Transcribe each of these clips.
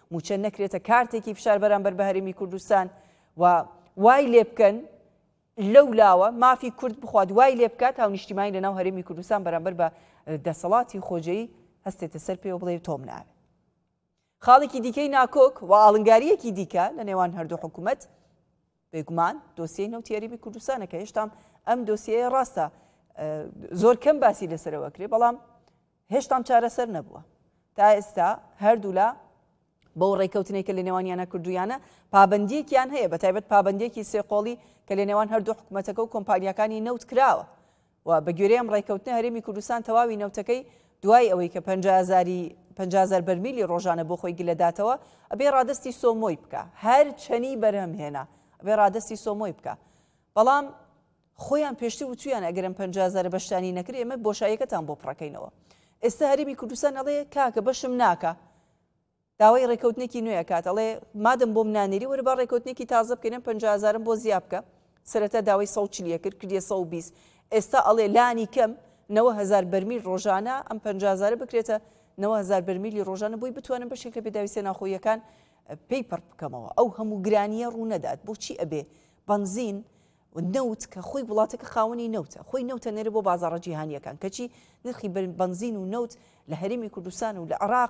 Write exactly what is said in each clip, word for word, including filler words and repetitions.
موچە نەکرێتە کارتێکی فشار بەرامبەر بە هەرێمی کوردستان و وای لێ بکەن لەو لاوە مافی کورد بخواد وای لێ بکات هاونیشتیمانی لەناو هەرێمی کوردستان بەرامبەر بە دەسەڵاتی خۆجەیی هەستێتە سەر پێوە بڵێ تۆم ناوێ. خاڵێکی دیکەی ناکۆک و ئاڵنگاریەکی دیکە لە نێوان هەردوو حکوومەت بێگومان دۆسیەی نەوتی هەرێمی کوردستانە کە هێشتام ئەم دۆسیەیە ڕاستە زۆر کەم باسی لەسەرەوە کرێ بەڵام هێشتام چارەسەر نەبووە. تا ئێستا هەردوو لە بەو ڕێکەوتنێکە لە نێوانیانە کردویانە پابندیەکیان هەیە بە تایبەت پابندیەکی سێقۆڵی کە لە نێوان هەردوو حکوومەتەکە و کۆمپانیەکانی نەوت کراوە و بە گوێرەی ئەم ڕێکەوتنە هەرێمی کوردستان تەواوی نەوتەکەی دوای ئەوەی کە پەنجا هەزار بەرمیلی ڕۆژانە بۆ خۆی گلەداتەوە ئەبێ ڕادستی سۆمۆی بکە هەر چەنی بەرهەم هێنا ئەبێ ڕادستی سۆمۆی بکە بەڵام خۆیان پێشتر وتویان ئەگەرم پەنجا هەزار بەشدانی نەکرێ ئێمە بۆشاییەکەتان بۆ پڕەکەینەوە. ئێستا هەرێمی کوردستان ئەڵێ کاکە بەشم ناکە داوای ڕێکەوتنێکی نوێ کات ئەڵێ مادەم بۆ منانێری وەرە با ڕێکەوتنێکی تازە بکەێنم پەنجا هەزارم بۆ زیاد بکە سەرەتا داوای سەد و چلیە کرد کردیە سەد و بیست ئێستا ئەڵێ لانی کەم نەوە هەزار بەرمیل ڕۆژانە ئەم پەنجا هەزارە بکرێتە نەوە هەزار بەرمیلی ڕۆژانە بۆی بتوانم بەشێک لە پێداوی سێناخۆیەکان پێیپەر بکەمەوە ئەو هەموو گرانیە ڕوو نەدات بۆچی ئەبێ بەنزین نەوت کە خۆی وڵاتەکە خاوەنی نەوتە خۆی نەوتە نێرە بۆ بازاڕە جیهانیەکان کەچی نرخی بەنزین و نەوت لە هەرێمی کوردستان و لە عێراق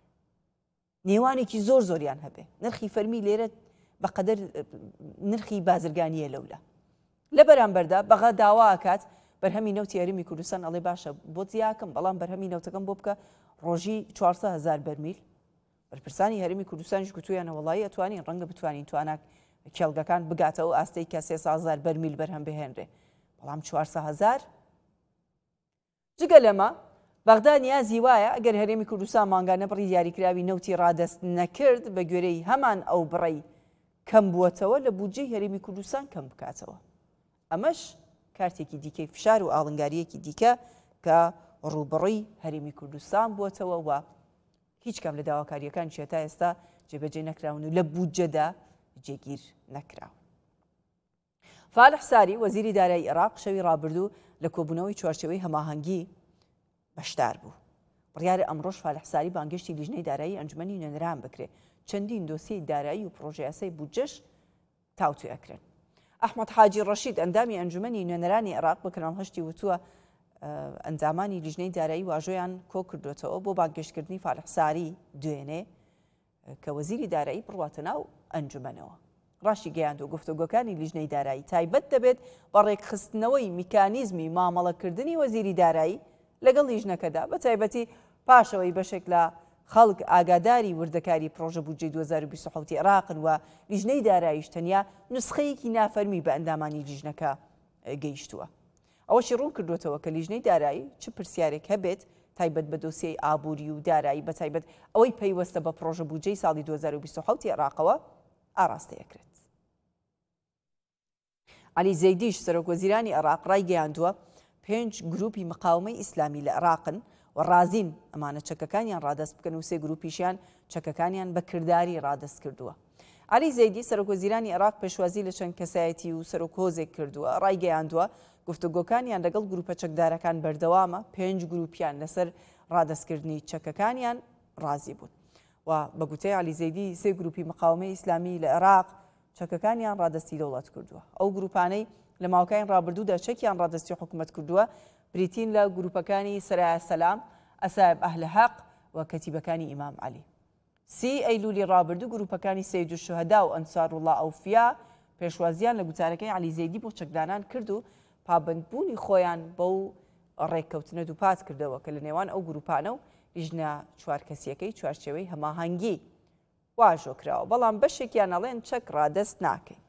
نێوانێکی زۆر زۆریان هەبێ نرخی فەرمی لێرە بەقەدەر نرخی بازرگانیە لەولە لە بەرامبەردا بەغا داواکات بەرهەمی نەوتی هەرێمی کوردستان ئەڵێ باشە بۆ زیاکەم بەڵام بەرهەمی نەوتەکەم بۆ بکە ڕۆژی چوارسەد هەزار بەرمیل بەرپرسانی هەرێمی کوردستانیش گوتویانە وەڵایی ئەتوانین ڕەنگە بتوانین تواناک کێڵگەکان بگاتەوە ئاستەی کە سێسەد هەزار بەرمیل بەرهەم بهێنرێ بەڵام چوارسەد هەزار جگە لەمە بەغدا نیازی وایە ئەگەر هەرێمی کوردستان ماگانە بڕی دیاریکراوی نەوتی ڕادەست نەکرد بە گوێرەی هەمان ئەو بڕی کەم بووەتەوە لە بودجەی هەرێمی کوردستان کەم بکاتەوە. ئەمەش کارتێکی دیکەی فشار و ئاڵنگاریەکی دیکە کە ڕووبڕی هەرێمی کوردستان بووەتەوە و هیچ کام لە داواکاریەکان چێ تا ئێستا جێبەجێ نەکراون و لە بودجەدا جێگیر نەکراون. فالح ساری وەزیری دارایی عێراق شەوی ڕابردوو لە کۆبوونەوەی چوارچێوەی هەماهەنگی بەشدار بوو. بڕیارە ئەمڕۆژ فالح ساری بانگشتی لیژنەی دارایی ئەنجومەنی نوێنەران بکرێ چەندین دۆسیەی دارایی و پرۆژە یاسای بودجەش تاوتوێ ئەکرێن. ئەحمەد حاجی ڕەشید ئەندامی ئەنجومەنی نوێنەرانی عێراق بە کەناڵ هەشتی وتووە ئەنجامانی لیژنەی دارایی واژۆیان کۆ کردوێتەوە بۆ بانگشتکردنی فالح ساری دوێنێ کە وەزیری دارایی بڕواتە ناو ئەنجومەنەوە. ڕاشی گەیاندوە گفتوگۆکانی لیژنەی دارایی تایبەت دەبێت بە ڕێکخستنەوەی میکانیزمی مامەڵەکردنی وەزیری دارایی لەگەڵ لیژنەکەدا بە تایبەتی پاشەوەی بەشێک لە خەڵک ئاگاداری وردەکاری پرۆژە بودجەی دوو هەزار و بیست و سەوت عێراقن و لیژنەی داراییش تەنیا نسخەیەکی نافەرمی بە ئەندامانی لیژنەکە گەیشتووە. ئەوەشی ڕوون کردوێتەوە کە لیژنەی دارایی چ پرسیارێک هەبێت تایبەت بە دۆسیەی ئابووری و دارایی بە تایبەت ئەوەی پەیوەستە بە پرۆژە بودجەی ساڵی دوو هەزار و بیست و سەوت عێراقەوە ئاراستەیەکرێت. عەلی زەیدیش سەرۆکوەزیرانی عێراق ڕایگەیاندووە پێنج گروپی مقاومەی ئیسلامی لە عێراقن و ڕازین ئەمانە چەکەکانیان ڕادەست بکەن و سێ گروپیشیان چەکەکانیان بە کردداری ڕادەست کردووە. عەلی زەیدی سەرۆکوەزیرانی عێراق پێشوازی لە چەند کەسایەتی و سەرۆکۆزێک کردووە ڕایگەیاندووە گفتوگۆکانیان لەگەڵ گروپە چەکدارەکان بەردەوامە پێنج گروپیان لەسەر ڕادەستکردنی چەکەکانیان ڕازی بوون و بە گوتەی عەلی زەیدی سێ گروپی مقاومەی ئیسلامی لە عێراق چەکەکانیان ڕادستی دەوڵەت کردووە. ئەو گروپانەی لە ماوەکانی ڕابردوودا چەکیان ڕادستی حکوومەت کردووە بریتین لە گروپەکانی سەرایە سەلام، ئەسایب ئەهل حەق و کەتیبەکانی ئیمام عەلی. سی ئەیلولی ڕابردوو گروپەکانی سەید الشوهەدا و ئەنساروڵڵا ئەوفیا پێشوازیان لە گوتارەکەی عەلی زەیدی بۆ چەکدانان کرد و پابندبوونی خۆیان بەو ڕێککەوتنە دووپات کردەوە کە لە نێوان ئەو گروپانە و لیژنە چوار کەسیەکەی چوارچێوەی هەماهەنگی واژۆ کراوە بەڵام بەشێکیان ئەڵێن چەک ڕادەست ناکەین.